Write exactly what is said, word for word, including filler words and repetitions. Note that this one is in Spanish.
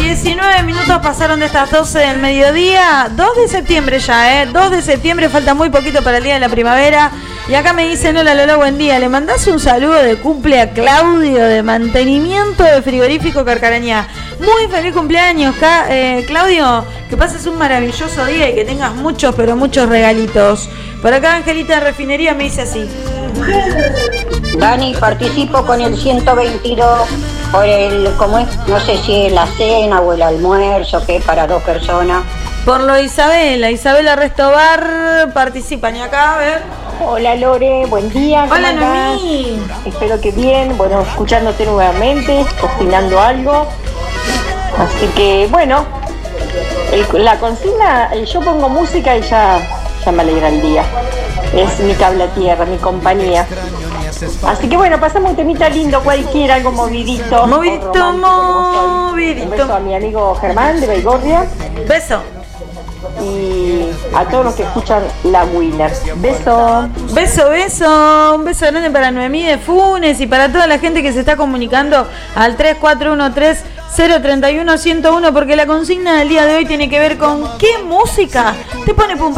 diecinueve minutos pasaron de estas doce del mediodía. dos de septiembre ya, ¿eh? dos de septiembre, falta muy poquito para el día de la primavera. Y acá me dicen, hola Lola, buen día. ¿Le mandás un saludo de cumple a Claudio de mantenimiento de frigorífico Carcarañá? Muy feliz cumpleaños, eh, Claudio. Que pases un maravilloso día y que tengas muchos, pero muchos regalitos. Por acá Angelita de Refinería me dice así. Dani, participo con el ciento veintidós por el, ¿cómo es? No sé si es la cena o el almuerzo, que para dos personas. Por lo Isabela, Isabela Restobar participan. Y acá, a ver. Hola Lore, buen día. Hola Noemí. Espero que bien, bueno, escuchándote nuevamente, cocinando algo. Así que, bueno, el, la consigna, yo pongo música y ya, ya me alegra el día. Es mi cable a tierra, mi compañía. Así que bueno, pasamos un temita lindo, cualquiera, algo movidito. Movidito, movidito. Un beso a mi amigo Germán de Baigorria. Beso. Y a todos los que escuchan La Winner. Beso. Beso, beso. Un beso grande para Noemí de Funes y para toda la gente que se está comunicando al tres cuatro uno tres cero tres uno uno cero uno, porque la consigna del día de hoy tiene que ver con qué música te pone pum.